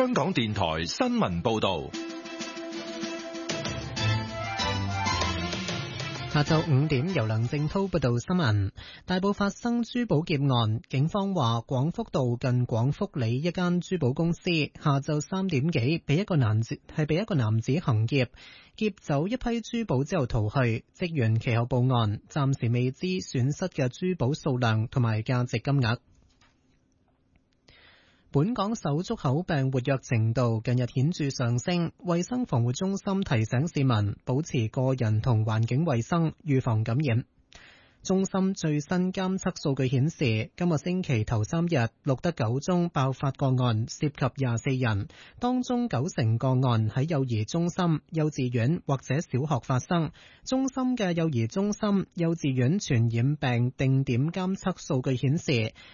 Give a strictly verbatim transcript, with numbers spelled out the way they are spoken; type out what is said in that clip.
香港電台新聞報道。 下晝五點，由梁正濤報道新聞。大埔發生珠寶劫案，警方話廣福道近廣福里一間珠寶公司下晝三點幾，被一個男子係被一個男子行劫，劫走一批珠寶之後逃去。職員其後報案，暫時未知損失嘅珠寶數量同埋價值金額。本港手足口病活躍程度近日顯著上升，衛生防護中心提醒市民保持個人同環境衛生，預防感染。中心最新監測數據顯示，今個星期頭三日錄得九宗爆發個案，涉及廿四人，當中九成個案喺幼兒中心、幼稚園或者小學發生。中心嘅幼兒中心、幼稚園傳染病定點監測數據顯示，